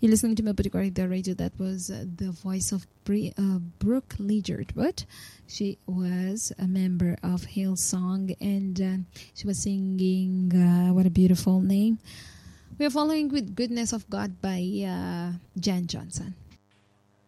You're listening to Mabuti the Radio. That was the voice of Brooke Ligertwood. She was a member of Hillsong, and she was singing What a Beautiful Name. We are following with Goodness of God by Jan Johnson.